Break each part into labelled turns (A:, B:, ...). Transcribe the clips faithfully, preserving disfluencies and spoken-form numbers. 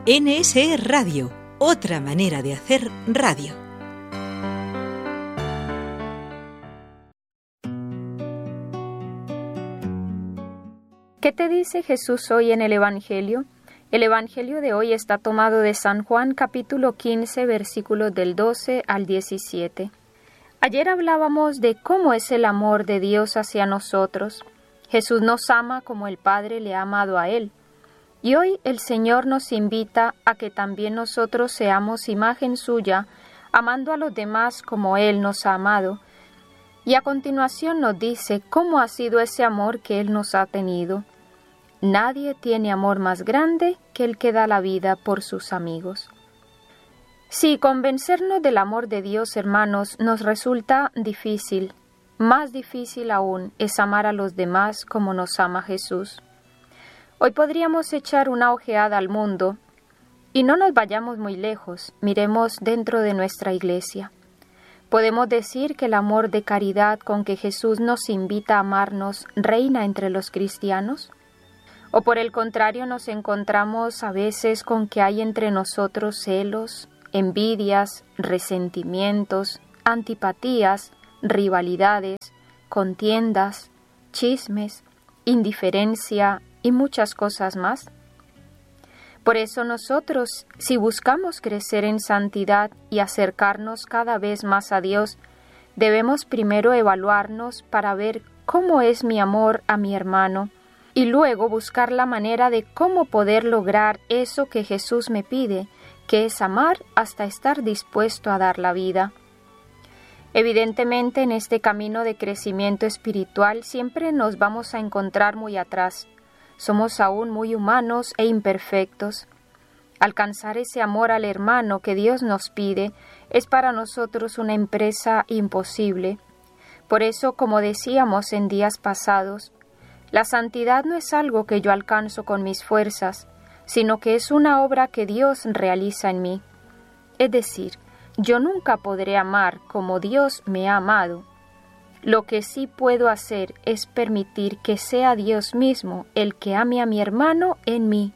A: N S E Radio, otra manera de hacer radio.
B: ¿Qué te dice Jesús hoy en el Evangelio? El Evangelio de hoy está tomado de San Juan capítulo quince, versículos del doce al diecisiete. Ayer hablábamos de cómo es el amor de Dios hacia nosotros. Jesús nos ama como el Padre le ha amado a Él. Y hoy el Señor nos invita a que también nosotros seamos imagen suya, amando a los demás como Él nos ha amado. Y a continuación nos dice cómo ha sido ese amor que Él nos ha tenido. Nadie tiene amor más grande que el que da la vida por sus amigos. Sí, convencernos del amor de Dios, hermanos, nos resulta difícil. Más difícil aún es amar a los demás como nos ama Jesús. Hoy podríamos echar una ojeada al mundo y no nos vayamos muy lejos, miremos dentro de nuestra iglesia. ¿Podemos decir que el amor de caridad con que Jesús nos invita a amarnos reina entre los cristianos? ¿O por el contrario nos encontramos a veces con que hay entre nosotros celos, envidias, resentimientos, antipatías, rivalidades, contiendas, chismes, indiferencia y muchas cosas más? Por eso nosotros, si buscamos crecer en santidad y acercarnos cada vez más a Dios, debemos primero evaluarnos para ver cómo es mi amor a mi hermano y luego buscar la manera de cómo poder lograr eso que Jesús me pide, que es amar hasta estar dispuesto a dar la vida. Evidentemente, en este camino de crecimiento espiritual siempre nos vamos a encontrar muy atrás. Somos aún muy humanos e imperfectos. Alcanzar ese amor al hermano que Dios nos pide es para nosotros una empresa imposible. Por eso, como decíamos en días pasados, la santidad no es algo que yo alcanzo con mis fuerzas, sino que es una obra que Dios realiza en mí. Es decir, yo nunca podré amar como Dios me ha amado. Lo que sí puedo hacer es permitir que sea Dios mismo el que ame a mi hermano en mí.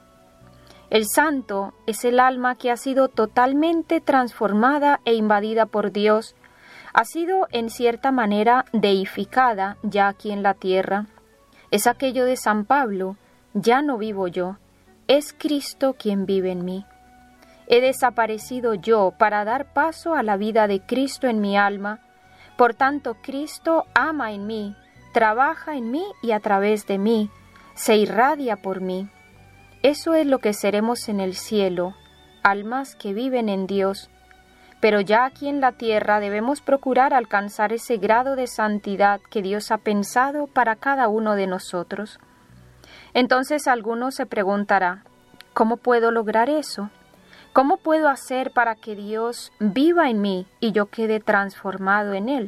B: El santo es el alma que ha sido totalmente transformada e invadida por Dios, ha sido en cierta manera deificada ya aquí en la tierra. Es aquello de San Pablo: ya no vivo yo, es Cristo quien vive en mí. He desaparecido yo para dar paso a la vida de Cristo en mi alma. Por tanto, Cristo ama en mí, trabaja en mí y a través de mí, se irradia por mí. Eso es lo que seremos en el cielo, almas que viven en Dios. Pero ya aquí en la tierra debemos procurar alcanzar ese grado de santidad que Dios ha pensado para cada uno de nosotros. Entonces alguno se preguntará, ¿cómo puedo lograr eso? ¿Cómo puedo hacer para que Dios viva en mí y yo quede transformado en Él?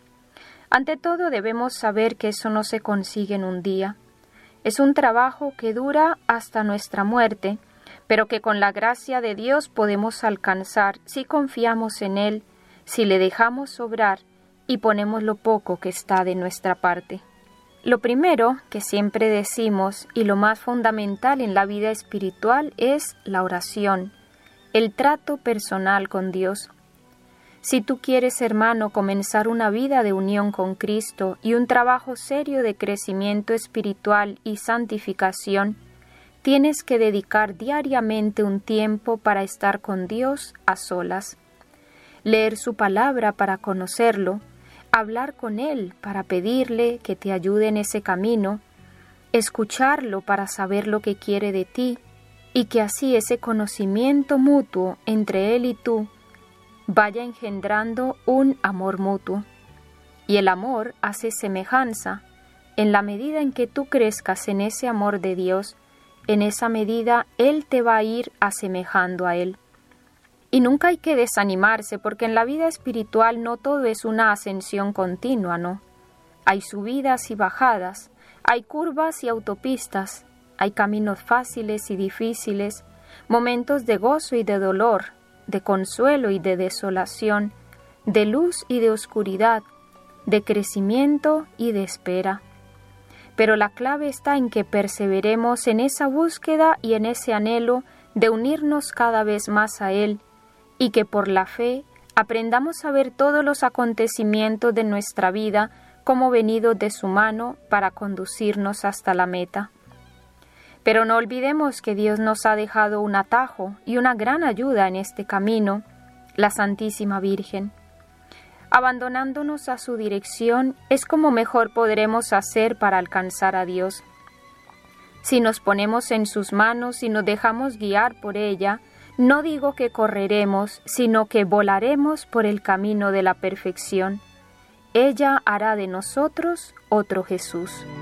B: Ante todo debemos saber que eso no se consigue en un día. Es un trabajo que dura hasta nuestra muerte, pero que con la gracia de Dios podemos alcanzar si confiamos en Él, si le dejamos obrar y ponemos lo poco que está de nuestra parte. Lo primero que siempre decimos y lo más fundamental en la vida espiritual es la oración, el trato personal con Dios. Si tú quieres, hermano, comenzar una vida de unión con Cristo y un trabajo serio de crecimiento espiritual y santificación, tienes que dedicar diariamente un tiempo para estar con Dios a solas, leer su palabra para conocerlo, hablar con Él para pedirle que te ayude en ese camino, escucharlo para saber lo que quiere de ti, y que así ese conocimiento mutuo entre Él y tú vaya engendrando un amor mutuo. Y el amor hace semejanza. En la medida en que tú crezcas en ese amor de Dios, en esa medida Él te va a ir asemejando a Él. Y nunca hay que desanimarse, porque en la vida espiritual no todo es una ascensión continua, ¿no? Hay subidas y bajadas, hay curvas y autopistas, hay caminos fáciles y difíciles, momentos de gozo y de dolor, de consuelo y de desolación, de luz y de oscuridad, de crecimiento y de espera. Pero la clave está en que perseveremos en esa búsqueda y en ese anhelo de unirnos cada vez más a Él, y que por la fe aprendamos a ver todos los acontecimientos de nuestra vida como venidos de su mano para conducirnos hasta la meta. Pero no olvidemos que Dios nos ha dejado un atajo y una gran ayuda en este camino, la Santísima Virgen. Abandonándonos a su dirección es como mejor podremos hacer para alcanzar a Dios. Si nos ponemos en sus manos y nos dejamos guiar por ella, no digo que correremos, sino que volaremos por el camino de la perfección. Ella hará de nosotros otro Jesús.